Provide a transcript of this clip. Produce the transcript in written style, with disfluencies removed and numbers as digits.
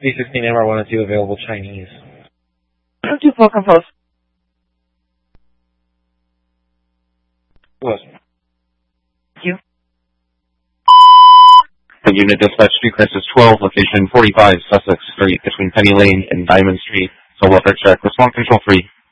B16 MR102 available Chinese. 24 compose. What? Thank you. The unit dispatch to Crisis 12, location 45 Sussex Street between Penny Lane and Diamond Street. Solo check. Response control 3.